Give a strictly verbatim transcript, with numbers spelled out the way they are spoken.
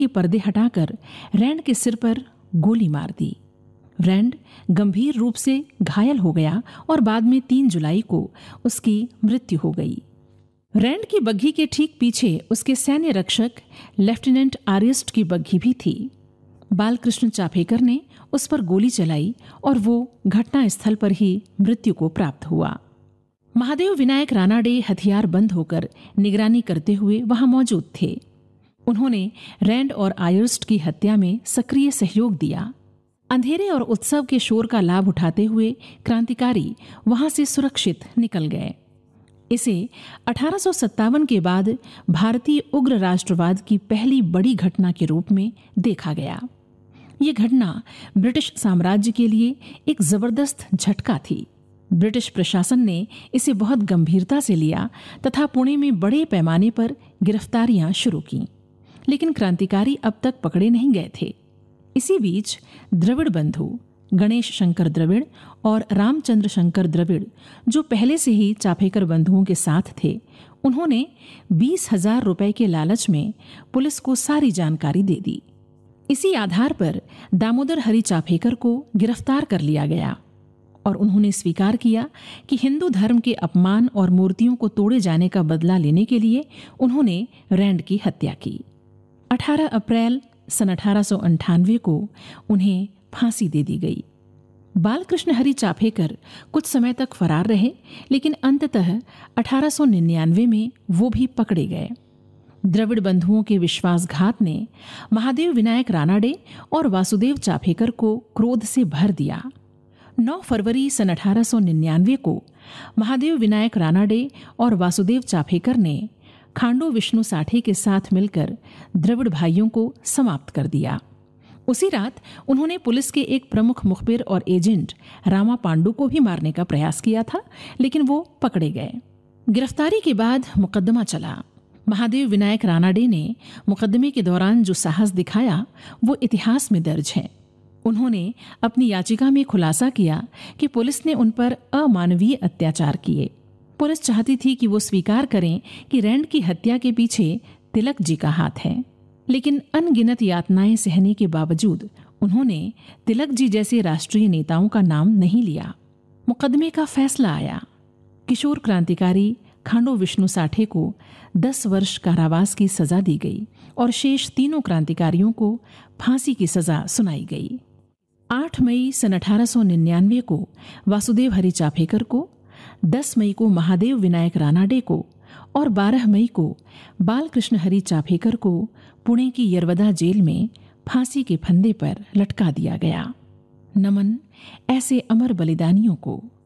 के पर्दे हटाकर रैंड के सिर पर गोली मार दी। रैंड गंभीर रूप से घायल हो गया और बाद में तीन जुलाई को उसकी मृत्यु हो गई। रैंड की बग्घी के ठीक पीछे उसके सैन्य रक्षक लेफ्टिनेंट आर्यस्ट की बग्घी भी थी। बालकृष्ण चाफेकर ने उस पर गोली चलाई और वो घटना स्थल पर ही मृत्यु को प्राप्त हुआ। महादेव विनायक रानाडे हथियार बंद होकर निगरानी करते हुए वहां मौजूद थे। उन्होंने रैंड और आयर्स्ट की हत्या में सक्रिय सहयोग दिया। अंधेरे और उत्सव के शोर का लाभ उठाते हुए क्रांतिकारी वहां से सुरक्षित निकल गए। इसे अठारह सौ सत्तावन के बाद भारतीय उग्र राष्ट्रवाद की पहली बड़ी घटना के रूप में देखा गया। ये घटना ब्रिटिश साम्राज्य के लिए एक जबरदस्त झटका थी। ब्रिटिश प्रशासन ने इसे बहुत गंभीरता से लिया तथा पुणे में बड़े पैमाने पर गिरफ्तारियां शुरू की, लेकिन क्रांतिकारी अब तक पकड़े नहीं गए थे। इसी बीच द्रविड़ बंधु गणेश शंकर द्रविड़ और रामचंद्र शंकर द्रविड़, जो पहले से ही चाफेकर बंधुओं के साथ थे, उन्होंने बीस हजार रुपए के लालच में पुलिस को सारी जानकारी दे दी। इसी आधार पर दामोदर हरि चाफेकर को गिरफ्तार कर लिया गया और उन्होंने स्वीकार किया कि हिंदू धर्म के अपमान और मूर्तियों को तोड़े जाने का बदला लेने के लिए उन्होंने रैंड की हत्या की। अठारह अप्रैल सन अठारह सौ अंठानवे को उन्हें फांसी दे दी गई। बालकृष्ण हरि चाफेकर कुछ समय तक फरार रहे, लेकिन अंततः अठारह सौ निन्यानवे में वो भी पकड़े गए। द्रविड़ बंधुओं के विश्वासघात ने महादेव विनायक रानाडे और वासुदेव चाफेकर को क्रोध से भर दिया। नौ फरवरी सन अठारह सौ निन्यानवे को महादेव विनायक रानाडे और वासुदेव चाफेकर ने खांडो विष्णु साठे के साथ मिलकर द्रविड़ भाइयों को समाप्त कर दिया। उसी रात उन्होंने पुलिस के एक प्रमुख मुखबिर और एजेंट रामा पांडु को भी मारने का प्रयास किया था, लेकिन वो पकड़े गए। गिरफ्तारी के बाद मुकदमा चला। महादेव विनायक रानाडे ने मुकदमे के दौरान जो साहस दिखाया वो इतिहास में दर्ज है। उन्होंने अपनी याचिका में खुलासा किया कि पुलिस ने उन पर अमानवीय अत्याचार किए। पुलिस चाहती थी कि वो स्वीकार करें कि रैंड की हत्या के पीछे तिलक जी का हाथ है, लेकिन अनगिनत यातनाएं सहने के बावजूद उन्होंने तिलक जी जैसे राष्ट्रीय नेताओं का नाम नहीं लिया। मुकदमे का फैसला आया। किशोर क्रांतिकारी खांडो विष्णु साठे को दस वर्ष कारावास की सजा दी गई और शेष तीनों क्रांतिकारियों को फांसी की सजा सुनाई गई। आठ मई सन अठारह सौ निन्यानवे को वासुदेव हरि चाफेकर को, दस मई को महादेव विनायक रानाडे को और बारह मई को बालकृष्ण हरि चाफेकर को पुणे की यरवदा जेल में फांसी के फंदे पर लटका दिया गया। नमन ऐसे अमर बलिदानियों को।